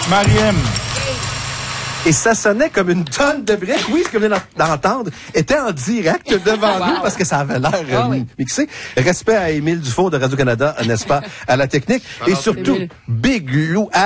Mariem. Et ça sonnait comme une tonne de briques. Oui, ce que vous venez d'entendre était en direct devant nous parce que ça avait l'air mixé. Respect à Émile Dufault de Radio-Canada, n'est-ce pas, à la technique. Et surtout, Big Lou